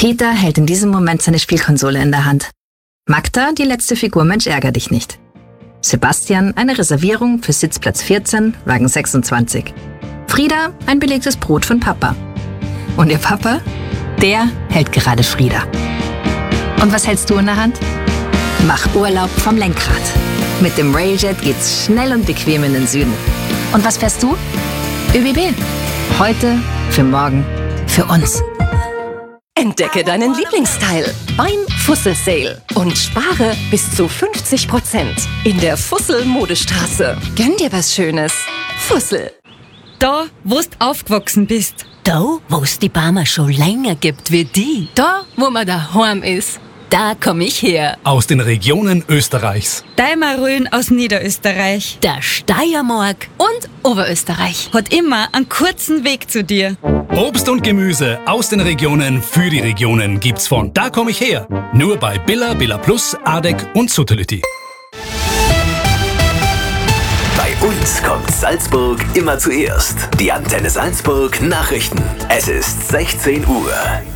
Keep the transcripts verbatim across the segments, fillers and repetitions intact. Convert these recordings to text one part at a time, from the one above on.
Peter hält in diesem Moment seine Spielkonsole in der Hand. Magda, die letzte Figur Mensch ärger dich nicht. Sebastian, eine Reservierung für Sitzplatz vierzehn, Wagen sechsundzwanzig. Frieda, ein belegtes Brot von Papa. Und ihr Papa? Der hält gerade Frieda. Und was hältst du in der Hand? Mach Urlaub vom Lenkrad. Mit dem Railjet geht's schnell und bequem in den Süden. Und was fährst du? ÖBB. Heute, für morgen, für uns. Entdecke deinen Lieblingsteil beim Fussel Sale und spare bis zu fünfzig Prozent in der Fussel Modestraße. Gönn dir was Schönes. Fussel. Da, wo's aufgewachsen bist. Da, wo's die Barmer schon länger gibt wie die. Da, wo man daheim ist. Da komm ich her. Aus den Regionen Österreichs. Deimaröen aus Niederösterreich. Der Steiermark. Und Oberösterreich. Hat immer einen kurzen Weg zu dir. Obst und Gemüse aus den Regionen für die Regionen gibt's von Da komm ich her. Nur bei Billa, Billa Plus, Adek und Suttility. Bei uns kommt Salzburg immer zuerst. Die Antenne Salzburg Nachrichten. Es ist sechzehn Uhr.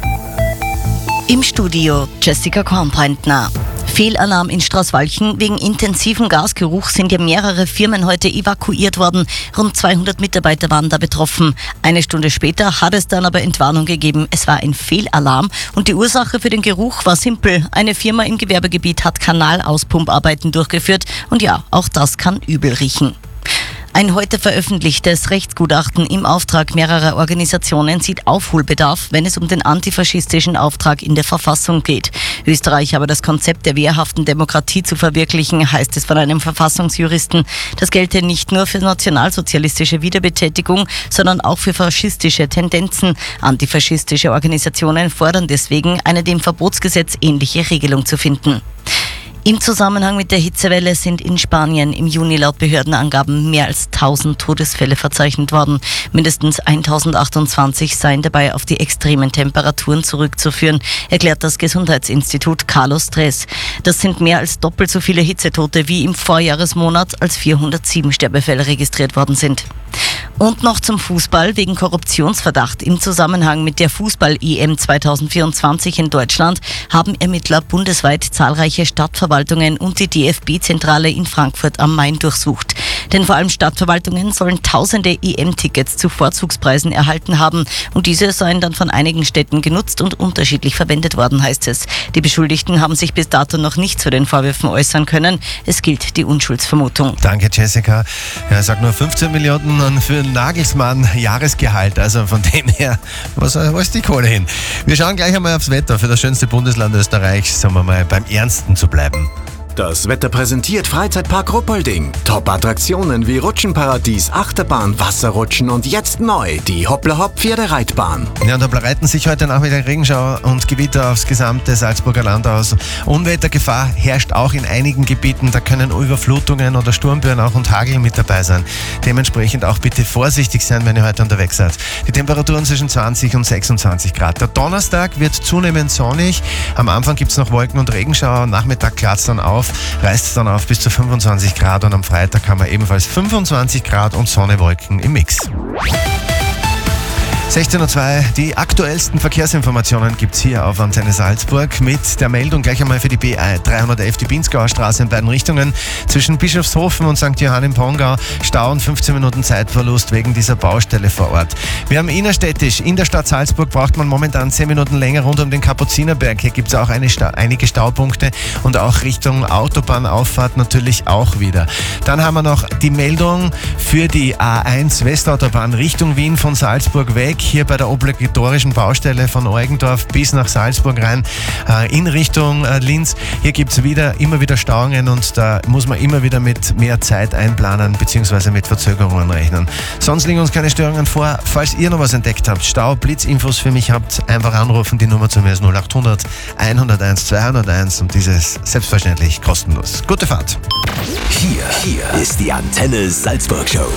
Im Studio Jessica Kornbreitner. Fehlalarm in Straßwalchen. Wegen intensiven Gasgeruch sind ja mehrere Firmen heute evakuiert worden. Rund zweihundert Mitarbeiter waren da betroffen. Eine Stunde später hat es dann aber Entwarnung gegeben. Es war ein Fehlalarm und die Ursache für den Geruch war simpel. Eine Firma im Gewerbegebiet hat Kanalauspumparbeiten durchgeführt und ja, auch das kann übel riechen. Ein heute veröffentlichtes Rechtsgutachten im Auftrag mehrerer Organisationen sieht Aufholbedarf, wenn es um den antifaschistischen Auftrag in der Verfassung geht. Österreich habe das Konzept der wehrhaften Demokratie zu verwirklichen, heißt es von einem Verfassungsjuristen. Das gelte nicht nur für nationalsozialistische Wiederbetätigung, sondern auch für faschistische Tendenzen. Antifaschistische Organisationen fordern deswegen, eine dem Verbotsgesetz ähnliche Regelung zu finden. Im Zusammenhang mit der Hitzewelle sind in Spanien im Juni laut Behördenangaben mehr als tausend Todesfälle verzeichnet worden. Mindestens tausendachtundzwanzig seien dabei auf die extremen Temperaturen zurückzuführen, erklärt das Gesundheitsinstitut Carlos Tres. Das sind mehr als doppelt so viele Hitzetote wie im Vorjahresmonat, als vierhundertsieben Sterbefälle registriert worden sind. Und noch zum Fußball. Wegen Korruptionsverdacht im Zusammenhang mit der Fußball-E M zweitausendvierundzwanzig in Deutschland haben Ermittler bundesweit zahlreiche Stadtverwaltungen und die D F B-Zentrale in Frankfurt am Main durchsucht. Denn vor allem Stadtverwaltungen sollen tausende E M-Tickets zu Vorzugspreisen erhalten haben und diese seien dann von einigen Städten genutzt und unterschiedlich verwendet worden, heißt es. Die Beschuldigten haben sich bis dato noch nicht zu den Vorwürfen äußern können. Es gilt die Unschuldsvermutung. Danke, Jessica. Ja, ich sag nur fünfzehn Millionen für Nagelsmann Jahresgehalt, also von dem her, was, wo ist die Kohle hin? Wir schauen gleich einmal aufs Wetter für das schönste Bundesland Österreichs, sagen wir mal, beim Ernsten zu bleiben. Das Wetter präsentiert Freizeitpark Ruppolding. Top-Attraktionen wie Rutschenparadies, Achterbahn, Wasserrutschen und jetzt neu die Hoppla-Hopp-Pferdereitbahn. Ja, und da bereiten sich heute Nachmittag Regenschauer und Gewitter aufs gesamte Salzburger Land aus. Unwettergefahr herrscht auch in einigen Gebieten. Da können Überflutungen oder Sturmböen auch und Hagel mit dabei sein. Dementsprechend auch bitte vorsichtig sein, wenn ihr heute unterwegs seid. Die Temperaturen zwischen zwanzig und sechsundzwanzig Grad. Der Donnerstag wird zunehmend sonnig. Am Anfang gibt es noch Wolken und Regenschauer. Am Nachmittag klart es dann auf. Reißt es dann auf bis zu fünfundzwanzig Grad und am Freitag haben wir ebenfalls fünfundzwanzig Grad und Sonne, Wolken im Mix. sechzehn Uhr zwei, die aktuellsten Verkehrsinformationen gibt es hier auf Antenne Salzburg mit der Meldung gleich einmal für die B dreihundertelf, die Pinzgauer Straße in beiden Richtungen zwischen Bischofshofen und Sankt Johann im Pongau. Stau und fünfzehn Minuten Zeitverlust wegen dieser Baustelle vor Ort. Wir haben innerstädtisch, in der Stadt Salzburg braucht man momentan zehn Minuten länger rund um den Kapuzinerberg. Hier gibt es auch eine Sta- einige Staupunkte und auch Richtung Autobahnauffahrt natürlich auch wieder. Dann haben wir noch die Meldung für die A eins Westautobahn Richtung Wien von Salzburg weg. Hier bei der obligatorischen Baustelle von Eugendorf bis nach Salzburg rein, äh, in Richtung äh, Linz. Hier gibt es wieder, immer wieder Stauungen und da muss man immer wieder mit mehr Zeit einplanen bzw. mit Verzögerungen rechnen. Sonst liegen uns keine Störungen vor. Falls ihr noch was entdeckt habt, Stau, Blitzinfos für mich habt, einfach anrufen. Die Nummer zu mir ist null acht hundert, hunderteins, zweihunderteins und dieses selbstverständlich kostenlos. Gute Fahrt. Hier, hier ist die Antenne Salzburg Show.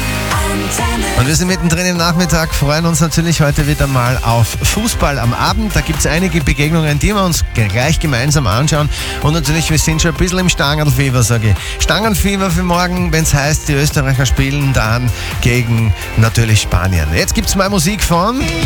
Und wir sind mittendrin im Nachmittag, freuen uns natürlich heute wieder mal auf Fußball am Abend. Da gibt es einige Begegnungen, die wir uns gleich gemeinsam anschauen. Und natürlich, wir sind schon ein bisschen im Stangenfieber, sage ich. Stangenfieber für morgen, wenn es heißt, die Österreicher spielen dann gegen natürlich Spanien. Jetzt gibt es mal Musik von...